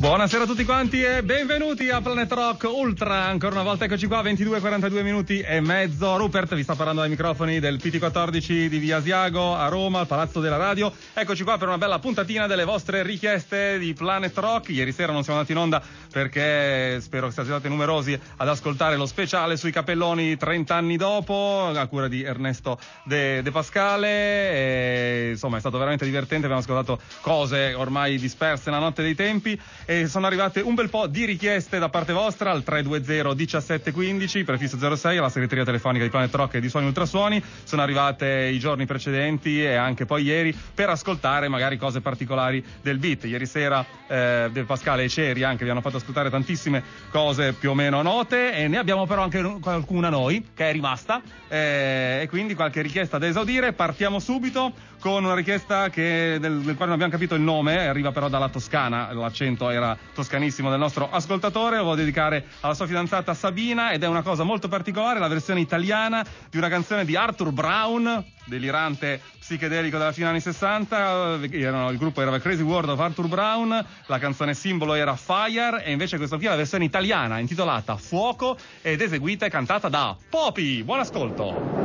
Buonasera a tutti quanti e benvenuti a Planet Rock Ultra. Ancora una volta eccoci qua, 22:42 minuti e mezzo. Rupert vi sta parlando ai microfoni del PT14 di Via Asiago a Roma, al Palazzo della Radio. Eccoci qua per una bella puntatina delle vostre richieste di Planet Rock. Ieri sera non siamo andati in onda perché spero che siate numerosi ad ascoltare lo speciale sui Capelloni 30 anni dopo, a cura di Ernesto De Pascale. E, insomma, è stato veramente divertente, abbiamo ascoltato cose ormai disperse nella notte dei tempi. E sono arrivate un bel po' di richieste da parte vostra al 320 1715 prefisso 06 alla segreteria telefonica di Planet Rock e di Suoni Ultrasuoni. Sono arrivate i giorni precedenti e anche poi ieri per ascoltare magari cose particolari del beat. Ieri sera De Pascale e Ceri anche vi hanno fatto ascoltare tantissime cose più o meno note e ne abbiamo però anche qualcuna noi che è rimasta e quindi qualche richiesta da esaudire. Partiamo subito con una richiesta del quale non abbiamo capito il nome, arriva però dalla Toscana, l'accento era toscanissimo del nostro ascoltatore. Lo voglio dedicare alla sua fidanzata Sabina ed è una cosa molto particolare, la versione italiana di una canzone di Arthur Brown, delirante psichedelico della fine anni 60. Il gruppo era Crazy World of Arthur Brown, la canzone simbolo era Fire e invece questa qui è la versione italiana intitolata Fuoco ed eseguita e cantata da Popi. Buon ascolto.